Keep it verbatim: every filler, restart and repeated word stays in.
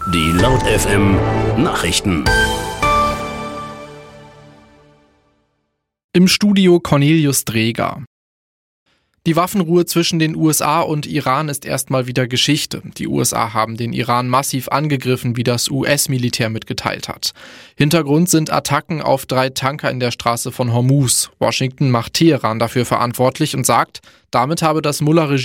Die Laut F M Nachrichten. Im Studio Cornelius Dreger. Die Waffenruhe zwischen den U S A und Iran ist erstmal wieder Geschichte. Die U S A haben den Iran massiv angegriffen, wie das U S-Militär mitgeteilt hat. Hintergrund sind Attacken auf drei Tanker in der Straße von Hormuz. Washington macht Teheran dafür verantwortlich und sagt, damit habe das Mullah-Regime